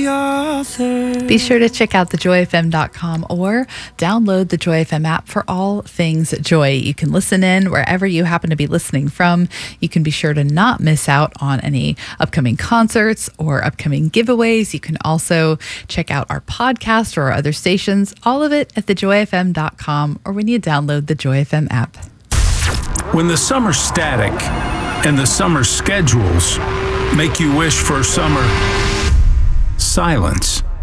the author. Be sure to check out thejoyfm.com or download the Joy FM app for all things joy. You can listen in wherever you happen to be listening from. You can be sure to not miss out on any upcoming concerts or upcoming giveaways. You can also check out our podcast or our other stations, all of it at thejoyfm.com or when you download the Joy FM app. When the summer's static and the summer schedules make you wish for summer silence.